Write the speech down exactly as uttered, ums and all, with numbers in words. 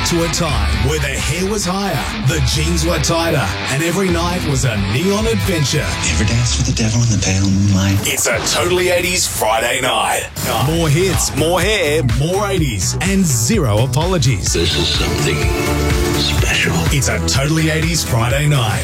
to a time where the hair was higher, the jeans were tighter, and every night was a neon adventure. You ever dance with the devil in the pale moonlight? It's a Totally eighties Friday night. More hits, more hair, more eighties, and zero apologies. This is something special. It's a Totally eighties Friday night.